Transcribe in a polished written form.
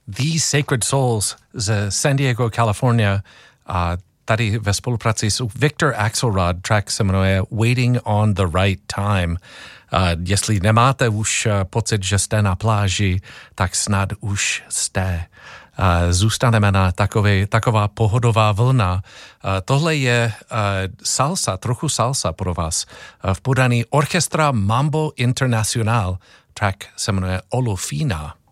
The Sacred Souls ze San Diego, California. A tady ve spolupráci s Victor Axelrod, track se jmenuje Waiting on the Right Time. Jestli nemáte už pocit, že jste na pláži, tak snad už jste. Zůstaneme na taková pohodová vlna. Tohle je trochu salsa pro vás v podaní Orchestra Mambo Internacional. Track se jmenuje Olofina.